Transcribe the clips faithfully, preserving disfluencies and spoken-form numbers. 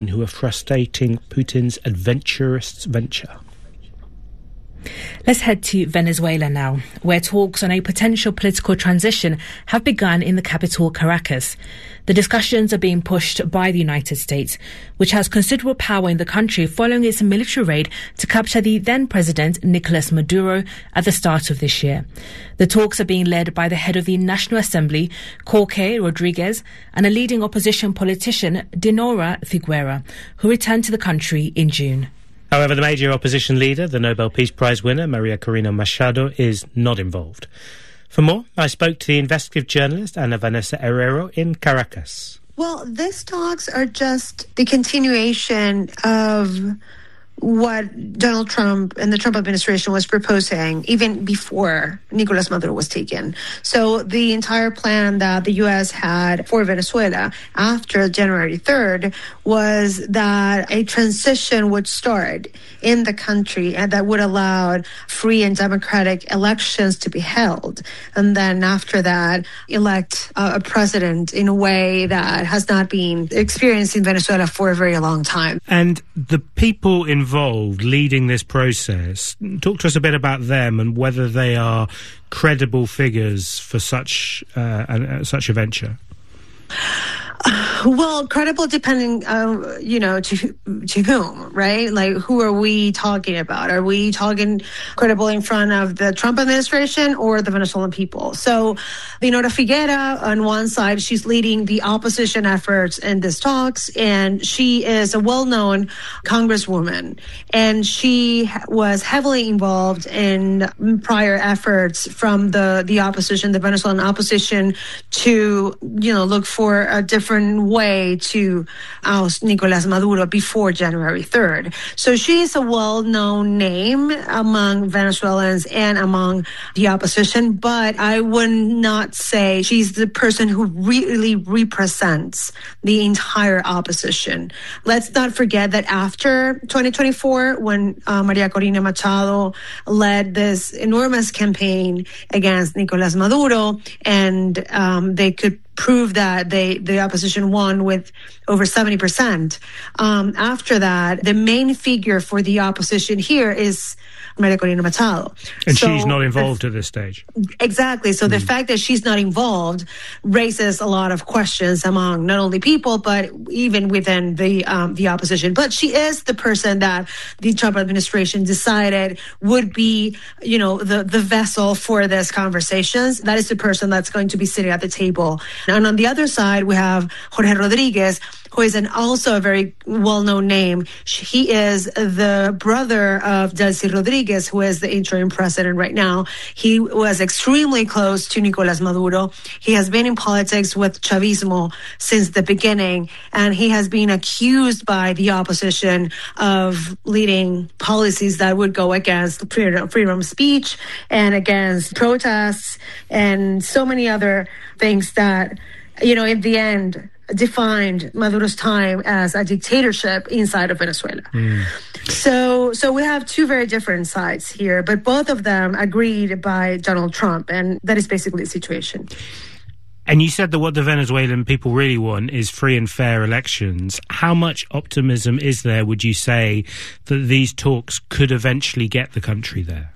who are frustrating Putin's adventurous venture. Let's head to Venezuela now, where talks on a potential political transition have begun in the capital, Caracas. The discussions are being pushed by the United States, which has considerable power in the country following its military raid to capture the then-president Nicolas Maduro at the start of this year. The talks are being led by the head of the National Assembly, Jorge Rodriguez, and a leading opposition politician, Dinora Figuera, who returned to the country in June. However, the major opposition leader, the Nobel Peace Prize winner, Maria Corina Machado, is not involved. For more, I spoke to the investigative journalist Ana Vanessa Herrero in Caracas. Well, these talks are just the continuation of what Donald Trump and the Trump administration was proposing even before Nicolas Maduro was taken. So the entire plan that the U S had for Venezuela after January third was that a transition would start in the country and that would allow free and democratic elections to be held. And then after that, elect a president in a way that has not been experienced in Venezuela for a very long time. And the people in involved leading this process, talk to us a bit about them and whether they are credible figures for such uh, uh, such a venture. Well, credible depending, uh, you know, to to whom, right? Like, who are we talking about? Are we talking credible in front of the Trump administration or the Venezuelan people? So, Dinora Figuera, on one side, she's leading the opposition efforts in these talks, and she is a well-known congresswoman, and she was heavily involved in prior efforts from the, the opposition, the Venezuelan opposition, to, you know, look for a different way to oust Nicolas Maduro before January third. So she is a well-known name among Venezuelans and among the opposition, but I would not say she's the person who really represents the entire opposition. Let's not forget that after twenty twenty-four, when uh, Maria Corina Machado led this enormous campaign against Nicolas Maduro, and um, they could prove that they the opposition won with over seventy percent. Um, after that, the main figure for the opposition here is Maria Corina Machado. And so she's not involved at this stage. Exactly. So mm. the fact that she's not involved raises a lot of questions among not only people, but even within the um, the opposition. But she is the person that the Trump administration decided would be, you know, the, the vessel for this conversations. That is the person that's going to be sitting at the table. And on the other side, we have Jorge Rodriguez, who is an also a very well-known name. He is the brother of Delcy Rodriguez, who is the interim president right now. He was extremely close to Nicolas Maduro. He has been in politics with Chavismo since the beginning, and he has been accused by the opposition of leading policies that would go against freedom, freedom of speech and against protests and so many other things that, you know, in the end, defined Maduro's time as a dictatorship inside of Venezuela. Mm. So so we have two very different sides here, but both of them agreed by Donald Trump, and that is basically the situation. And you said that what the Venezuelan people really want is free and fair elections. How much optimism is there, would you say, that these talks could eventually get the country there?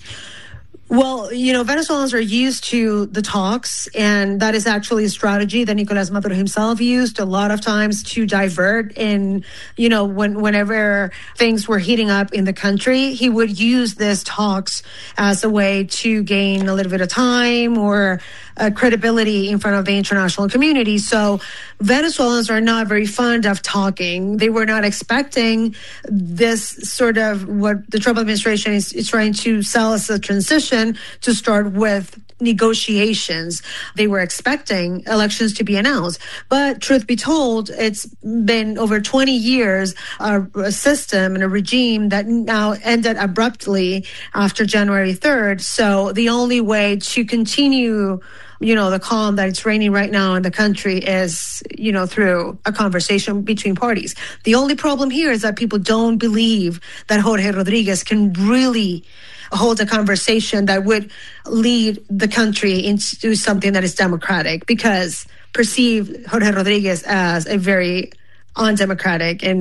Well, you know, Venezuelans are used to the talks, and that is actually a strategy that Nicolas Maduro himself used a lot of times to divert in, you know, when, whenever things were heating up in the country, he would use these talks as a way to gain a little bit of time or uh, credibility in front of the international community. So Venezuelans are not very fond of talking. They were not expecting this sort of what the Trump administration is, is trying to sell as a transition to start with negotiations. They were expecting elections to be announced. But truth be told, it's been over twenty years, a, a system and a regime that now ended abruptly after January third. So the only way to continue, you know, the calm that it's reigning right now in the country is, you know, through a conversation between parties. The only problem here is that people don't believe that Jorge Rodriguez can really hold a conversation that would lead the country into something that is democratic, because perceive Jorge Rodriguez as a very undemocratic and